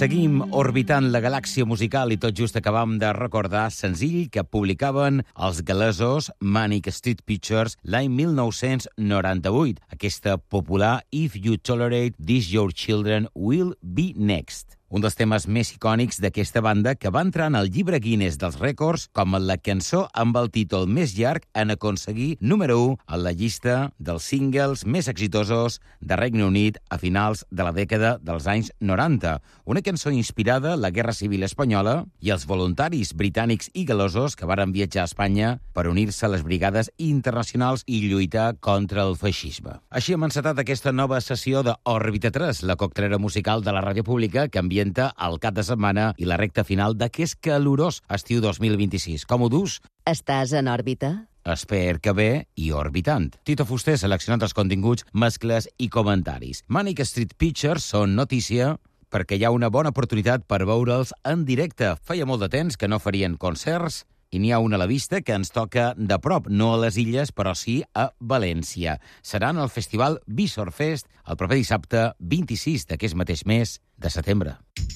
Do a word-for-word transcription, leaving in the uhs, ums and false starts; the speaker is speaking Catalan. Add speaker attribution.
Speaker 1: Seguim orbitant la galàxia musical i tot just acabam de recordar senzill que publicaven els gal·lesos Manic Street Preachers l'any mil nou-cents noranta-vuit. Aquesta popular If You Tolerate This Your Children Will Be Next. Un dels temes més icònics d'aquesta banda que va entrar en el llibre Guinness dels rècords com la cançó amb el títol més llarg en aconseguir número u a la llista dels singles més exitosos de Regne Unit a finals de la dècada dels anys noranta. Una cançó inspirada en la Guerra Civil Espanyola i els voluntaris britànics i gal·lesos que varen viatjar a Espanya per unir-se a les brigades internacionals i lluitar contra el feixisme. Així hem encetat aquesta nova sessió d'Òrbita tres, la coctelera musical de la ràdio pública que ambienta el cap de setmana i la recta final d'aquest calorós estiu dos mil vint-i-sis. Com ho dus?
Speaker 2: Estàs en òrbita?
Speaker 1: Esper que bé i orbitant. Tito Fuster ha seleccionat els continguts, mescles i comentaris. Manic Street Preachers són notícia perquè hi ha una bona oportunitat per veure'ls en directe. Feia molt de temps que no farien concerts i n'hi ha una a la vista que ens toca de prop, no a les Illes, però sí a València. Seran al festival Visor Fest el proper dissabte vint-i-sis d'aquest mateix mes de setembre.